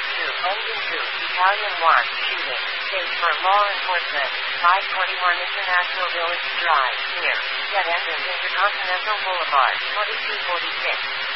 Engine 2, Battalion 1, shooting. State for law enforcement. 521 International Village Drive, near. Jet Engine Intercontinental Boulevard, 2246.